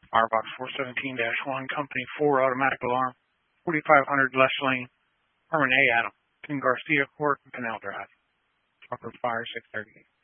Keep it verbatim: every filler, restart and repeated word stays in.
Firebox four seventeen dash one, Company four, Automatic Alarm, forty-five hundred Les Lane, Herman A. Adam, Tim Garcia Court, Canal Drive. Trucker Fire six thirty-eight.